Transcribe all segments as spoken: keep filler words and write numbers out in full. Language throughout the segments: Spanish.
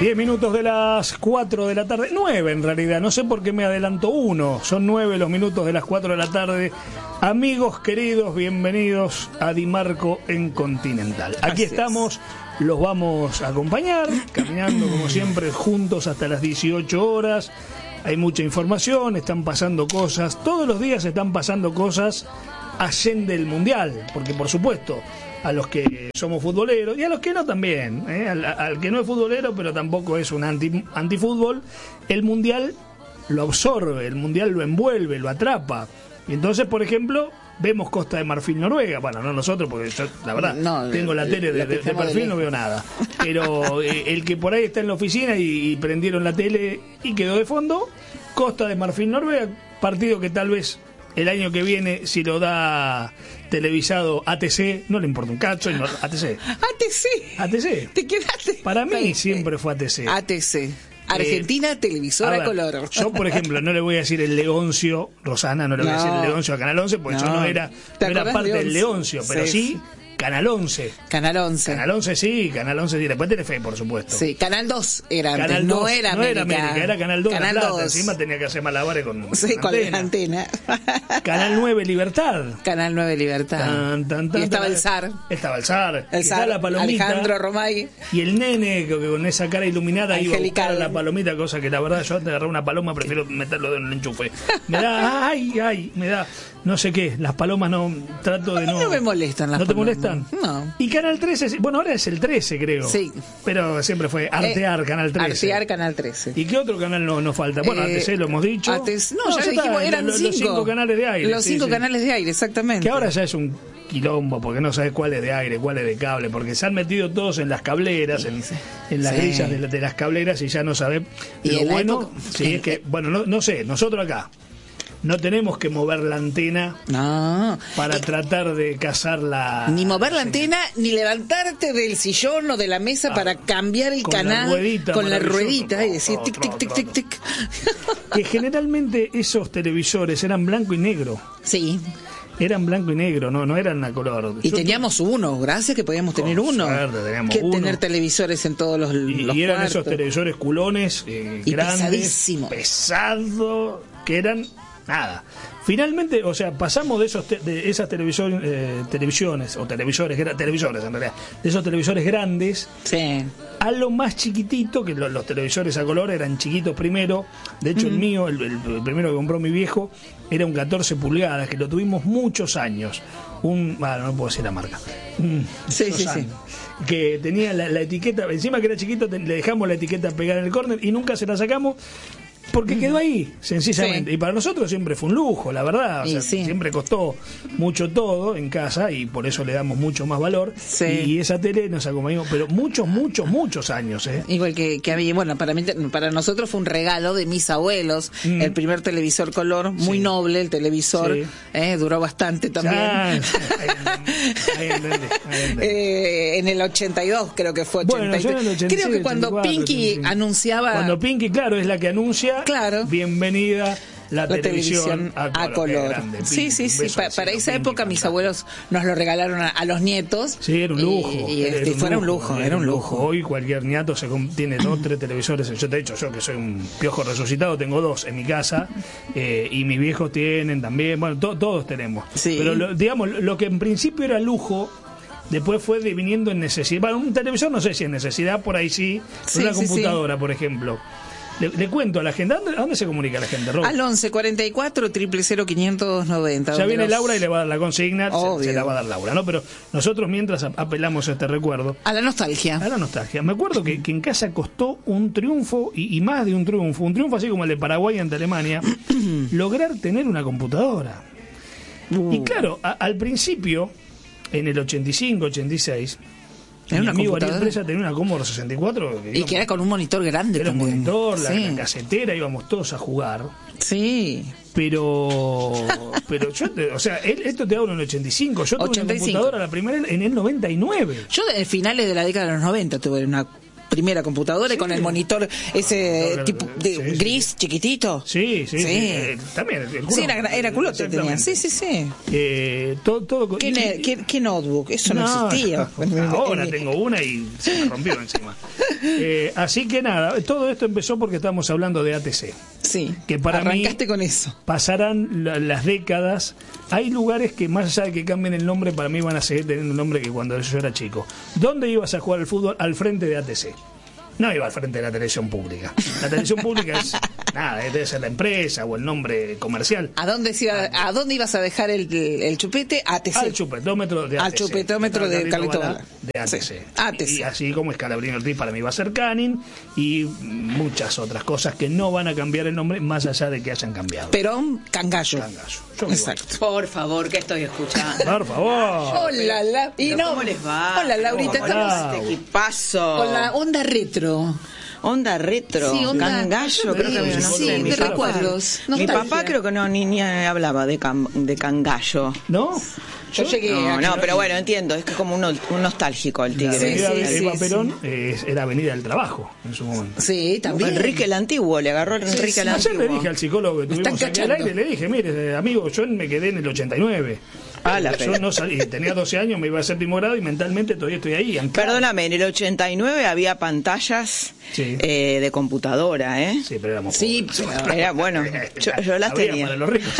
diez minutos de las cuatro de la tarde, nueve en realidad, no sé por qué me adelanto uno, son nueve los minutos de las cuatro de la tarde. Amigos queridos, bienvenidos a Di Marco en Continental. Aquí Así estamos, es. Los vamos a acompañar, caminando como siempre juntos hasta las dieciocho horas. Hay mucha información, están pasando cosas, todos los días están pasando cosas allende el Mundial, porque por supuesto, a los que somos futboleros y a los que no también, ¿eh? al, al que no es futbolero pero tampoco es un anti, antifútbol, el Mundial lo absorbe, el Mundial lo envuelve, lo atrapa. Y entonces, por ejemplo, vemos Costa de Marfil, Noruega. Bueno, no nosotros, porque yo, la verdad, no, tengo la tele de, de, de perfil, no veo nada. Pero eh, el que por ahí está en la oficina y, y prendieron la tele y quedó de fondo, Costa de Marfil, Noruega, partido que tal vez el año que viene, si lo da televisado A T C, no le importa un cacho, y no, A T C. A T C. A T C. ¿Te quedaste? Para mí siempre fue A T C. A T C. Argentina, eh, televisora ver, color. Yo, por ejemplo, no le voy a decir el Leoncio, Rosana, no le voy no. a decir el Leoncio a Canal once, porque no. yo no era, no era parte del Leoncio, pero sí, sí Canal once. Canal once. Canal once sí, Canal once sí. Después Telefe, por supuesto. Sí, Canal dos era antes, Canal no dos, era no América. era América, era Canal dos. Canal La Plata. dos. Encima tenía que hacer malabares con, sí, con con antena. la antena. Canal nueve, Libertad. Canal nueve, Libertad. Tan, tan, tan, y estaba tan, el zar. Estaba el zar. El zar, la palomita, Alejandro Romay. Y el nene, que con esa cara iluminada Angelical. Iba a buscar la palomita, cosa que la verdad yo antes de agarrar una paloma prefiero meterlo en el enchufe. Me da, ay, ay, me da, no sé qué, las palomas no, trato de a mí no... no me molestan las ¿No palomas. te molestan? No. Y Canal trece, bueno, ahora es el trece, creo. Sí. Pero siempre fue Artear, eh, Canal trece. Artear, Canal trece. ¿Y qué otro canal nos no falta? Bueno, eh, A T C lo hemos dicho. A T C, no, no, ya, ya dijimos, está, eran los, cinco. Los cinco canales de aire. Los cinco sí, canales sí. de aire, exactamente. Que ahora ya es un quilombo, porque no sabes cuál es de aire, cuál es de cable, porque se han metido todos en las cableras, en, en las sí. grillas de, la, de las cableras y ya no sabes. Lo bueno, época, sí, eh, es que, bueno, no, no sé, nosotros acá no tenemos que mover la antena no. para eh, tratar de cazar la... Ni mover la antena, ni levantarte del sillón o de la mesa ah, para cambiar el con canal la ruedita, con la ruedita y decir tic, tic, tic, tic, tic. Que generalmente esos televisores eran blanco y negro. Sí. Eran blanco y negro, no no eran a color. Y Yo teníamos te... uno, gracias que podíamos tener uno. Suerte, teníamos que uno. tener televisores en todos los, y, los y eran cuartos. esos televisores culones, eh, y grandes, pesadísimos. pesados, que eran nada. Finalmente, o sea, pasamos de esos te, de esas televisor, eh, televisiones o televisores, televisores en realidad, de esos televisores grandes sí. a lo más chiquitito, que lo, los televisores a color eran chiquitos primero. De hecho, mm. el mío, el, el, el primero que compró mi viejo, era un catorce pulgadas, que lo tuvimos muchos años. Un, bueno, no puedo decir la marca. Mm, sí, sí, años, sí. Que tenía la, la etiqueta, encima que era chiquito, te, le dejamos la etiqueta pegada en el córner y nunca se la sacamos. Porque quedó ahí, sencillamente. Sí. Y para nosotros siempre fue un lujo, la verdad. O sea, sí. Siempre costó mucho todo en casa y por eso le damos mucho más valor. Sí. Y esa tele nos acompañó, pero muchos, muchos, muchos años. ¿eh? Igual que, que a mí, bueno, para mí, para nosotros fue un regalo de mis abuelos, mm. el primer televisor color, muy sí. noble el televisor, sí. eh, duró bastante también. Ah, ahí entendí, ahí entendí. eh, en el ochenta y dos creo que fue. ochenta y tres. Bueno, yo en el ochenta y seis, creo que cuando ochenta y cuatro, Pinky ochenta y cinco. Anunciaba... Cuando Pinky, claro, es la que anuncia... Claro. Bienvenida la, la televisión, televisión a color. A color. Grande, sí, sí, sí. Pa, para esa época mis abuelos nos lo regalaron a, a los nietos. Sí, era un lujo. Y, y este, era, un fuera lujo, un lujo, era un lujo. Hoy cualquier nieto se tiene dos, tres televisores. Yo te he dicho, yo que soy un piojo resucitado, tengo dos en mi casa. Eh, y mis viejos tienen también. Bueno, to, todos tenemos. Sí. Pero lo, digamos, lo que en principio era lujo, después fue deviniendo en necesidad. Bueno, un televisor no sé si es necesidad, por ahí sí. sí una sí, computadora, sí. por ejemplo. Le, le cuento a la gente, ¿a dónde, ¿a dónde se comunica la gente, Rob? Al once cuarenta y cuatro, cero cero cero, quinientos noventa. Ya viene los... Laura y le va a dar la consigna, se, se la va a dar Laura, ¿no? Pero nosotros mientras apelamos a este recuerdo. A la nostalgia. A la nostalgia. Me acuerdo que, que en casa costó un triunfo, y, y más de un triunfo, un triunfo así como el de Paraguay ante Alemania, lograr tener una computadora. Uh. Y claro, a, al principio, en el ochenta y cinco, ochenta y seis... ¿Era una amigo computadora? Ariel Presa tenía una Commodore sesenta y cuatro. Que íbamos, y que era con un monitor grande era también. Un monitor, la, sí. la casetera, íbamos todos a jugar. Sí. Pero, pero yo, te, o sea, él, esto te hablo en el ochenta y cinco. Yo tuve ochenta y cinco. Una computadora la primera en el noventa y nueve. Yo en finales de la década de los noventa tuve una primera computadora sí. con el monitor ese no, tipo de sí, gris sí. chiquitito. Sí, sí, sí. sí. Eh, también. El sí, era, era culote tenía. Sí, sí, sí. Eh, todo, todo, ¿Qué, y, ne, ¿qué, ¿Qué notebook? Eso no, no existía. Ahora tengo una y se me rompió encima. Eh, así que nada, todo esto empezó porque estábamos hablando de A T C. Sí, que para arrancaste mí con eso. Pasarán la, las décadas. Hay lugares que más allá de que cambien el nombre, para mí van a seguir teniendo un nombre que cuando yo era chico. ¿Dónde ibas a jugar al fútbol? Al frente de A T C. No iba al frente de la televisión pública. La televisión pública es nada, debe ser la empresa o el nombre comercial. ¿A dónde, se iba, ¿a dónde ibas a dejar el, el chupete? A T C. Al chupetómetro de A T C. Al chupetómetro de Carlito Bala. De A T C. Sí. A T C. Y así como Scalabrini Ortiz para mí va a ser Canin y muchas otras cosas que no van a cambiar el nombre más allá de que hayan cambiado. Perón, Cangallo. Cangallo. Exacto. Por favor, que estoy escuchando. Por favor. Hola, la... y no, ¿cómo les va? Hola, Laurita. Hola, estamos... ¿Qué pasó? Con la onda retro. Onda retro, sí, onda... Cangallo, creo que había, no sí, sé, de mi recuerdos. Papá, mi papá creo que no ni, ni hablaba de, can, de Cangallo. ¿No? Yo llegué no, a... no, pero bueno, entiendo, es que es como un, un nostálgico el tigre. La avenida sí, de sí, Eva sí, Perón sí. Eh, era Avenida del Trabajo en su momento. Sí, también. Enrique el Antiguo, le agarró el Enrique sí, el sí. Antiguo. Ayer le dije al psicólogo que tuvimos aquí al aire, le dije, mire, amigo, yo me quedé en el ochenta y nueve. Ah, la yo no salí, tenía doce años, me iba a séptimo grado y mentalmente todavía estoy ahí. Anclado. Perdóname, en el ochenta y nueve había pantallas sí. eh, de computadora, ¿eh? Sí, pero éramos sí, pero... Era bueno, yo, yo las había tenía. Para los ricos,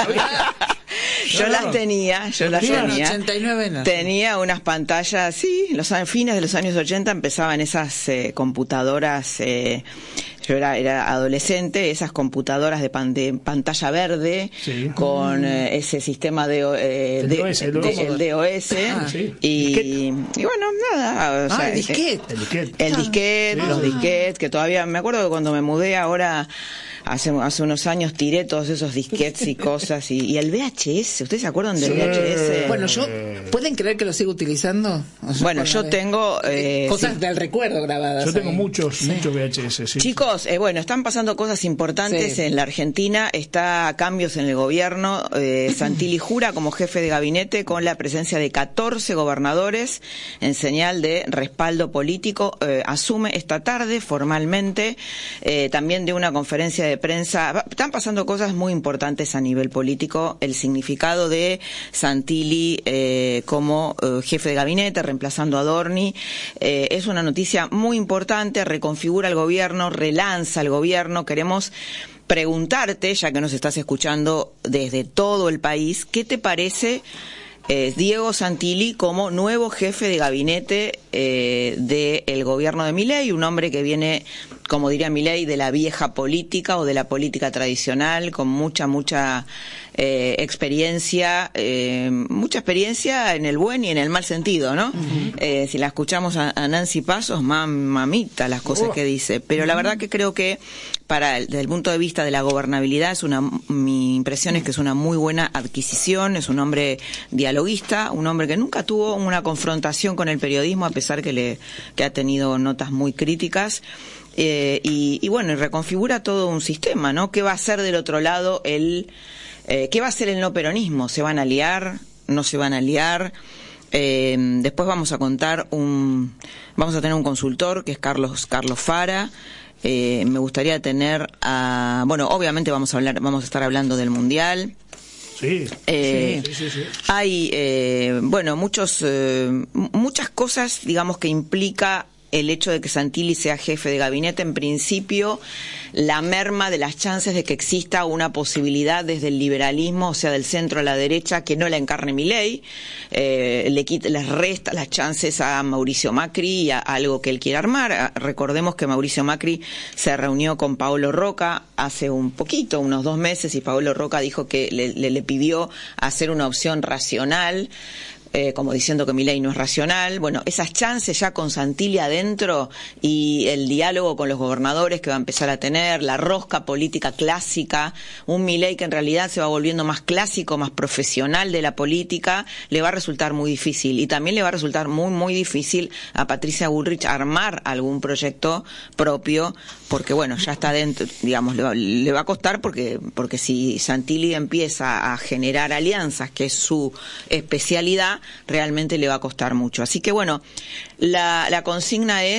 yo no, las no. tenía, yo las en tenía. ochenta y nueve no. Tenía unas pantallas, sí, los años, fines de los años ochenta empezaban esas eh, computadoras, eh, yo era, era adolescente, esas computadoras de, pan, de pantalla verde, sí. con eh, ese sistema de, eh, el de, D O S, el, de, el D O S, ah, sí. y, y bueno, nada. O ah, sea, el disquete. El disquete. El disquete, sí. los disquetes, que todavía, me acuerdo que cuando me mudé ahora... Hace, hace unos años tiré todos esos disquetes y cosas y, y el V H S, ¿ustedes se acuerdan del sí. V H S? Bueno, yo ¿pueden creer que lo sigo utilizando? O sea, bueno, yo tengo eh, cosas sí. del recuerdo grabadas. Yo tengo ahí. muchos, sí. muchos V H S. Sí. Chicos, eh, bueno, están pasando cosas importantes sí. en la Argentina. Está cambios en el gobierno. Eh, Santilli jura como jefe de gabinete con la presencia de catorce gobernadores en señal de respaldo político. Eh, asume esta tarde formalmente eh, también de una conferencia de prensa. Están pasando cosas muy importantes a nivel político. El significado de Santilli eh, como eh, jefe de gabinete, reemplazando a Dorni, eh, es una noticia muy importante. Reconfigura el gobierno, relanza el gobierno. Queremos preguntarte, ya que nos estás escuchando desde todo el país, ¿qué te parece eh, Diego Santilli como nuevo jefe de gabinete eh, del gobierno de Milei? Un hombre que viene, como diría Milei, de la vieja política o de la política tradicional, con mucha, mucha eh, experiencia, eh, mucha experiencia en el buen y en el mal sentido, ¿no? Uh-huh. Eh, si la escuchamos a, a Nancy Pasos, mam, mamita las cosas uh-huh. que dice. Pero uh-huh. la verdad que creo que para desde el punto de vista de la gobernabilidad, es una, mi impresión es que es una muy buena adquisición, es un hombre dialoguista, un hombre que nunca tuvo una confrontación con el periodismo, a pesar que le que ha tenido notas muy críticas. Eh, y, y bueno, y reconfigura todo un sistema, ¿no? ¿Qué va a hacer del otro lado el, eh, qué va a hacer el no peronismo? ¿Se van a aliar? ¿No se van a aliar? Eh, después vamos a contar un, vamos a tener un consultor que es Carlos, Carlos Fara. Eh, me gustaría tener a, bueno, obviamente vamos a hablar, vamos a estar hablando del Mundial. Sí, eh, sí, sí, sí, sí. Hay, eh, bueno, muchos, eh, muchas cosas, digamos, que implica el hecho de que Santilli sea jefe de gabinete. En principio, la merma de las chances de que exista una posibilidad desde el liberalismo, o sea, del centro a la derecha, que no la encarne Milei, eh, le quita, les resta las chances a Mauricio Macri y a, a algo que él quiere armar. Recordemos que Mauricio Macri se reunió con Paolo Roca hace un poquito, unos dos meses, y Paolo Roca dijo que le, le, le pidió hacer una opción racional, Eh, como diciendo que Milei no es racional. Bueno, esas chances ya con Santilli adentro y el diálogo con los gobernadores que va a empezar a tener, la rosca política clásica, un Milei que en realidad se va volviendo más clásico, más profesional de la política, le va a resultar muy difícil. Y también le va a resultar muy, muy difícil a Patricia Bullrich armar algún proyecto propio, porque bueno, ya está dentro, digamos, le va, le va a costar porque, porque si Santilli empieza a generar alianzas, que es su especialidad, realmente le va a costar mucho. Así que bueno, la, la consigna es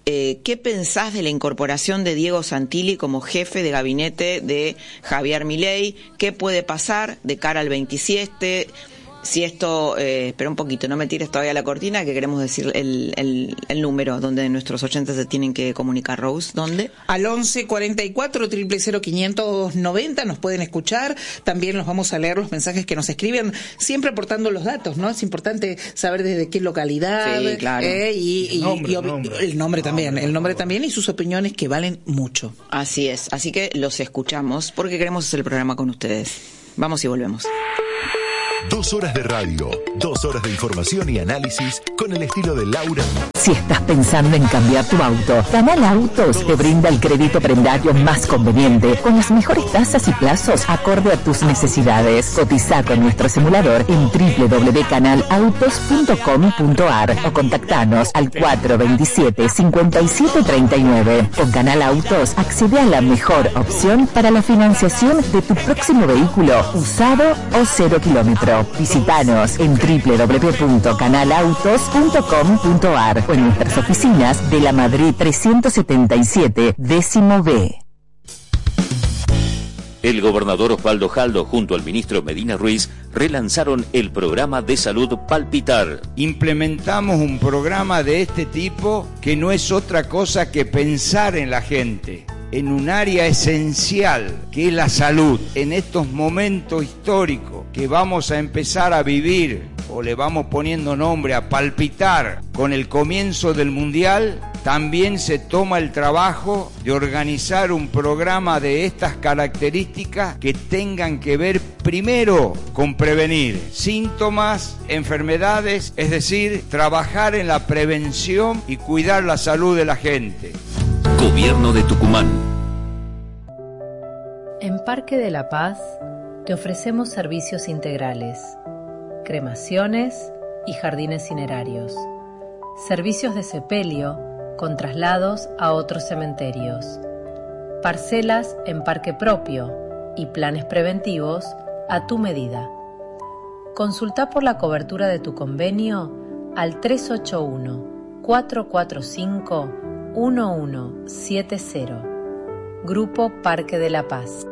Eh, ¿Qué pensás de la incorporación de Diego Santilli como jefe de gabinete de Javier Milei? ¿Qué puede pasar de cara al veintisiete? Si esto, eh, espera un poquito, no me tires todavía la cortina, que queremos decir el, el, el número donde nuestros oyentes se tienen que comunicar. Rose, ¿dónde? Al once cuarenta y cuatro, cero cero cero, quinientos noventa nos pueden escuchar. También los vamos a leer los mensajes que nos escriben, siempre aportando los datos, ¿no? Es importante saber desde qué localidad. Sí, claro. eh, y, y, el nombre, y, el nombre. el nombre también, el nombre también y sus opiniones que valen mucho. Así es, así que los escuchamos porque queremos hacer el programa con ustedes. Vamos y volvemos. Dos horas de radio, dos horas de información y análisis con el estilo de Laura. Si estás pensando en cambiar tu auto, Canal Autos te brinda el crédito prendario más conveniente, con las mejores tasas y plazos acorde a tus necesidades. Cotiza con nuestro simulador en doble u doble u doble u punto canal autos punto com punto a r o contactanos al cuatro dos siete, cinco siete tres nueve. Con Canal Autos accede a la mejor opción para la financiación de tu próximo vehículo, usado o cero kilómetro. Visítanos en doble u doble u doble u punto canal autos punto com punto a r o en nuestras oficinas de la Madrid trescientos setenta y siete, décimo B. El gobernador Osvaldo Jaldo junto al ministro Medina Ruiz relanzaron el programa de salud Palpitar. Implementamos un programa de este tipo que no es otra cosa que pensar en la gente, en un área esencial que es la salud. En estos momentos históricos que vamos a empezar a vivir, o le vamos poniendo nombre a palpitar, con el comienzo del Mundial, también se toma el trabajo de organizar un programa de estas características que tengan que ver primero con prevenir síntomas, enfermedades, es decir, trabajar en la prevención y cuidar la salud de la gente. Gobierno de Tucumán. En Parque de la Paz te ofrecemos servicios integrales, cremaciones y jardines cinerarios, servicios de sepelio con traslados a otros cementerios, parcelas en parque propio y planes preventivos a tu medida. Consulta por la cobertura de tu convenio al tres ocho uno, cuatro cuatro cinco, uno uno siete cero. Grupo Parque de la Paz.